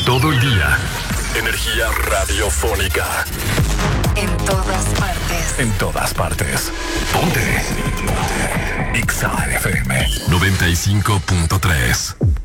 Todo el día. Energía radiofónica. En todas partes. En todas partes. Ponte. Ponte. Exa FM 95.3.